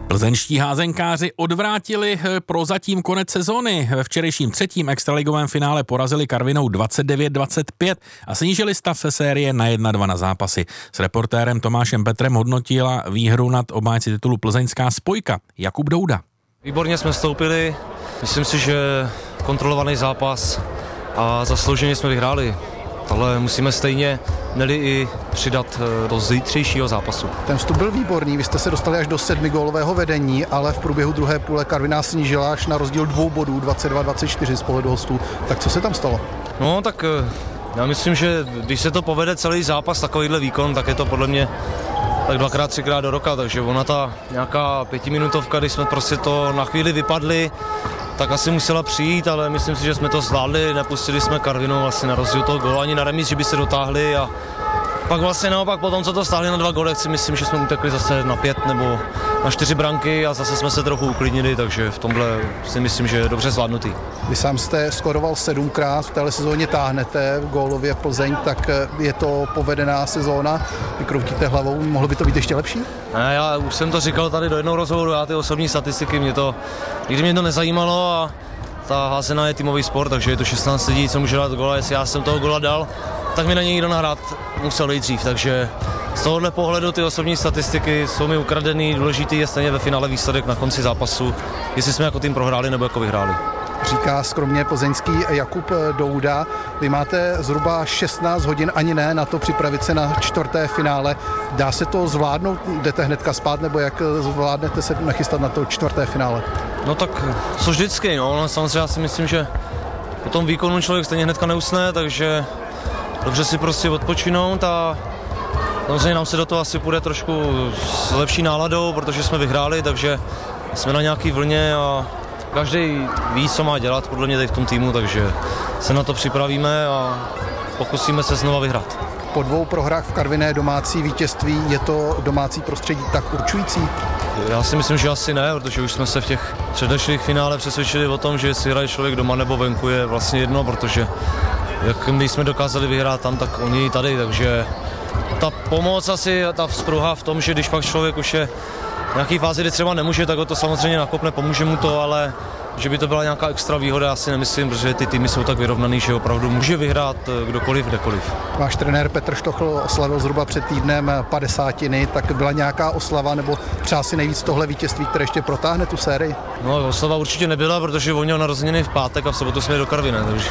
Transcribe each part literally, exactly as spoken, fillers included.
Plzeňští házenkáři odvrátili prozatím konec sezóny. Ve včerejším třetím extraligovém finále porazili Karvinou dvacet devět dvacet pět a snížili stav se série na jedna dva na zápasy. S reportérem Tomášem Petrem hodnotila výhru nad obhájci titulu plzeňská spojka Jakub Douda. Výborně jsme vstoupili, myslím si, že kontrolovaný zápas a zaslouženě jsme vyhráli. Ale musíme stejně měli i přidat do zítřejšího zápasu. Ten vstup byl výborný, vy jste se dostali až do sedmigólového vedení, ale v průběhu druhé půle Karviná snížila až na rozdíl dvou bodů, dvacet dva dvacet čtyři z pohledu hostů. Tak co se tam stalo? No tak já myslím, že když se to povede celý zápas, takovýhle výkon, tak je to podle mě tak dvakrát, třikrát do roka, takže ona ta nějaká pětiminutovka, když jsme prostě to na chvíli vypadli, tak asi musela přijít, ale myslím si, že jsme to zvládli, nepustili jsme Karvinou vlastně na rozdíl toho gólu, ani na remíz, že by se dotáhli a pak vlastně naopak po tom, co to stáhli na dva góly, si myslím, že jsme utekli zase na pět nebo na čtyři branky a zase jsme se trochu uklidnili, takže v tomhle si myslím, že je dobře zvládnutý. Vy sám jste skoroval sedmkrát, v téhle sezóně táhnete gólově Plzeň, tak je to povedená sezóna, vy kroutíte hlavou, mohlo by to být ještě lepší? Ne, já už jsem to říkal tady do jednoho rozhovoru, já ty osobní statistiky, mě to, nikdy mě to nezajímalo a ta házená je týmový sport, takže je to šestnáct lidí, co může dát góla, jestli já jsem toho góla dal, tak mi na něj někdo nahrát musel nejdřív, takže z tohohle pohledu ty osobní statistiky jsou mi ukradený, důležitý je stejně ve finále výsledek na konci zápasu, jestli jsme jako tým prohráli nebo jako vyhráli. Říká skromně plzeňský Jakub Douda. Vy máte zhruba šestnáct hodin, ani ne, na to připravit se na čtvrté finále. Dá se to zvládnout? Jdete hnedka spát, nebo jak zvládnete se nachystat na to čtvrté finále? No tak, co vždycky, no, samozřejmě já si myslím, že po tom výkonu člověk stejně hnedka neusne, takže dobře si prostě odpočinout a samozřejmě nám se do toho asi půjde trošku s lepší náladou, protože jsme vyhráli, takže jsme na nějaký vlně a každý ví, co má dělat podle mě tady v tom týmu, takže se na to připravíme a pokusíme se znova vyhrát. Po dvou prohrách v Karviné domácí vítězství, je to domácí prostředí tak určující? Já si myslím, že asi ne, protože už jsme se v těch předešlých finále přesvědčili o tom, že jestli hraje člověk doma nebo venku je vlastně jedno, protože jak my jsme dokázali vyhrát tam, tak oni tady, takže ta pomoc asi, ta vzpruha v tom, že když pak člověk už je v nějaký fázi, kdy třeba nemůže, tak ho to samozřejmě nakopne, pomůže mu to, ale že by to byla nějaká extra výhoda, já si nemyslím, protože ty týmy jsou tak vyrovnaný, že opravdu může vyhrát kdokoliv, kdekoliv. Váš trenér Petr Štochl oslavil zhruba před týdnem padesátiny, tak byla nějaká oslava, nebo přál si nejvíc tohle vítězství, které ještě protáhne tu sérii? No, oslava určitě nebyla, protože on měl narozeniny v pátek a v sobotu jsme do Karviné, takže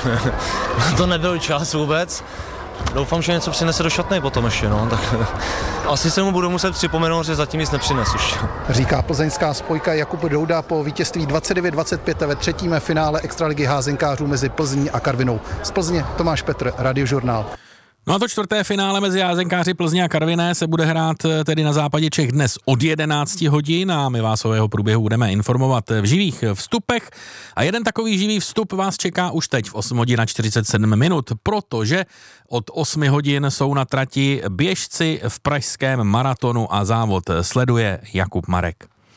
to nebyl čas vůbec. Doufám, že něco přinese do šatny potom ještě, no, tak asi se mu budu muset připomenout, že zatím nic nepřines už. Říká plzeňská spojka Jakub Douda po vítězství dvacet devět dvacet pět ve třetím finále extraligy házenkářů mezi Plzní a Karvinou. Z Plzně Tomáš Petr, Radiožurnál. No a to čtvrté finále mezi házenkáři Plzně a Karviné se bude hrát tedy na západě Čech dnes od jedenácti hodin a my vás o jeho průběhu budeme informovat v živých vstupech. A jeden takový živý vstup vás čeká už teď v osm hodin a čtyřicet sedm minut, protože od osmi hodin jsou na trati běžci v pražském maratonu a závod sleduje Jakub Marek.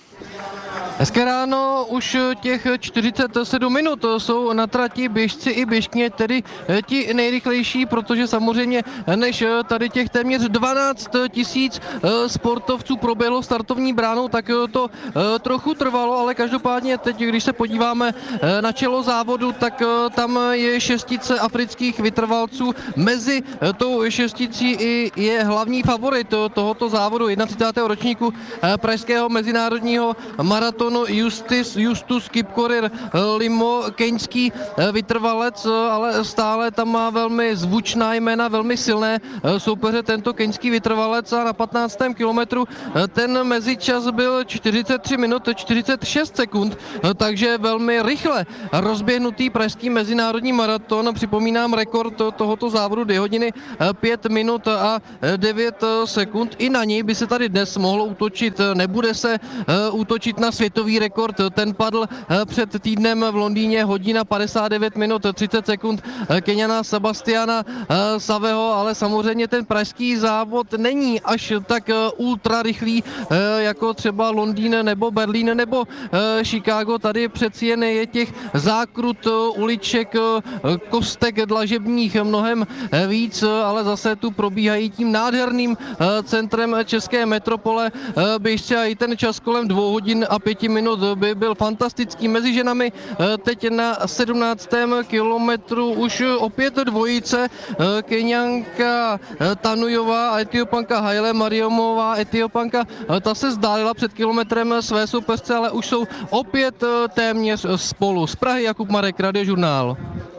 Hezké ráno, už těch čtyřicet sedm minut jsou na trati běžci i běžkyně, tedy ti nejrychlejší, protože samozřejmě než tady těch téměř dvanáct tisíc sportovců proběhlo startovní bránou, tak to trochu trvalo, ale každopádně teď, když se podíváme na čelo závodu, tak tam je šestice afrických vytrvalců. Mezi tou šesticí i je hlavní favorit tohoto závodu třicátého prvního ročníku pražského mezinárodního maratonu Justus, Justus Kipkorir Limo, keňský vytrvalec, ale stále tam má velmi zvučná jména, velmi silné soupeře tento keňský vytrvalec a na patnáctém kilometru ten mezičas byl čtyřicet tři minut čtyřicet šest sekund, takže velmi rychle rozběhnutý pražský mezinárodní maraton. Připomínám rekord tohoto závodu dvě hodiny pět minut a devět sekund. I na něj by se tady dnes mohlo útočit, nebude se útočit na světový světový rekord, ten padl před týdnem v Londýně, hodina padesát devět minut třicet sekund Keňana Sebastiana Saveho, ale samozřejmě ten pražský závod není až tak ultra rychlý jako třeba Londýn nebo Berlín nebo Chicago. Tady přeci jen je těch zákrut, uliček, kostek dlažebních mnohem víc, ale zase tu probíhají tím nádherným centrem české metropole běžci a i ten čas kolem dvou hodin a pěti minut by byl fantastický. Mezi ženami teď na sedmnáctém kilometru už opět dvojice, Keňanka Tanujová a Etiopanka Haile Mariamová. Etiopanka, ta se vzdálila před kilometrem své soupeřce, ale už jsou opět téměř spolu. Z Prahy Jakub Marek, Radiožurnál.